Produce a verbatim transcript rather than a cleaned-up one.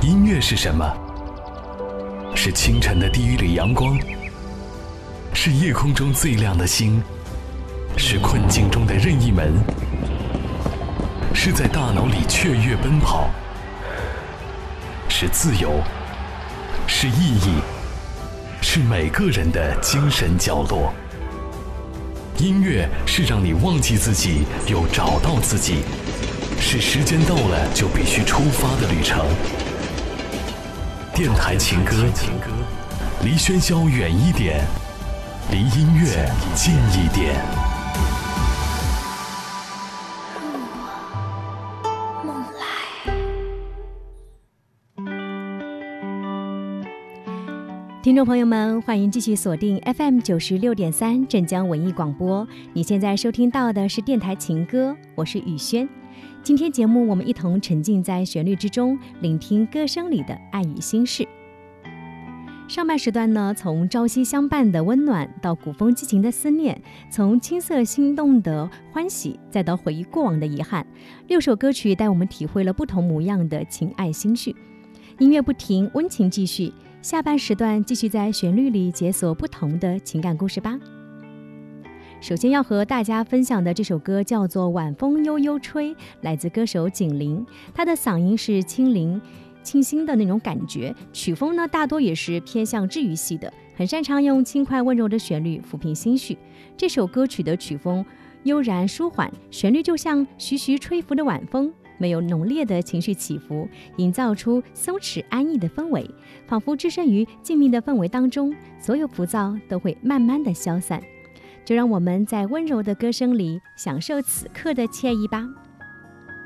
音乐是什么？是清晨的第一缕阳光，是夜空中最亮的星，是困境中的任意门，是在大脑里雀跃奔跑，是自由，是意义，是每个人的精神角落。音乐是让你忘记自己，又找到自己，是时间到了就必须出发的旅程。电台情歌，离喧嚣远一点，离音乐近一点。 梦来。听众朋友们，欢迎继续锁定 F M 九十六点三镇江文艺广播。你现在收听到的是电台情歌，我是雨轩。今天节目我们一同沉浸在旋律之中，聆听歌声里的爱与心事。上半时段呢，从朝夕相伴的温暖到古风激情的思念，从青涩心动的欢喜，再到回忆过往的遗憾，六首歌曲带我们体会了不同模样的情爱心绪。音乐不停，温情继续，下半时段继续在旋律里解锁不同的情感故事吧。首先要和大家分享的这首歌叫做《晚风悠悠吹》，来自歌手景林，他的嗓音是清灵清新的那种感觉，曲风呢大多也是偏向治愈系的，很擅长用轻快温柔的旋律抚平心绪。这首歌曲的曲风悠然舒缓，旋律就像徐徐吹拂的晚风，没有浓烈的情绪起伏，营造出松弛安逸的氛围，仿佛置身于静谧的氛围当中，所有浮躁都会慢慢的消散。就让我们在温柔的歌声里享受此刻的惬意吧。